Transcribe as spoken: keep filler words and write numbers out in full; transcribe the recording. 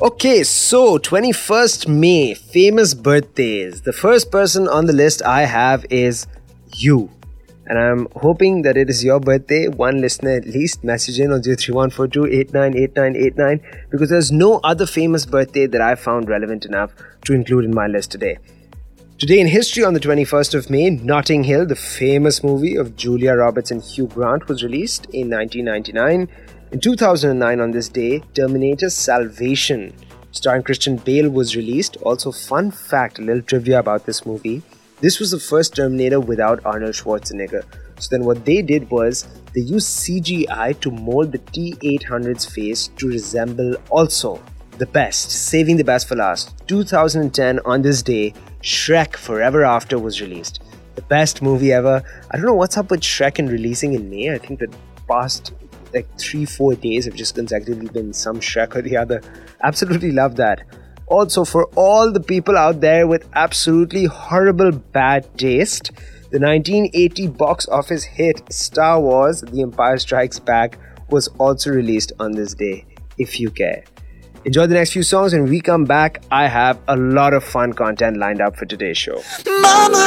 Okay, so twenty-first May, famous birthdays. The first person on the list I have is you. And I'm hoping that it is your birthday. One listener at least, message in on zero three one four two eight nine eight nine eight nine because there's no other famous birthday that I found relevant enough to include in my list today. Today in history, on the twenty-first of May, Notting Hill, the famous movie of Julia Roberts and Hugh Grant, was released in nineteen ninety-nine. In two thousand nine, on this day, Terminator Salvation, starring Christian Bale, was released. Also, fun fact, a little trivia about this movie. This was the first Terminator without Arnold Schwarzenegger. So then what they did was, they used C G I to mold the T eight hundred's face to resemble also the best, saving the best for last. two thousand ten, on this day, Shrek Forever After was released. The best movie ever. I don't know what's up with Shrek and releasing in May. I think the past like three, four days have just consecutively been some Shrek or the other. Absolutely love that. Also, for all the people out there with absolutely horrible bad taste, the nineteen eighty box office hit Star Wars The Empire Strikes Back was also released on this day, if you care. Enjoy the next few songs. When we come back, I have a lot of fun content lined up for today's show. Mama.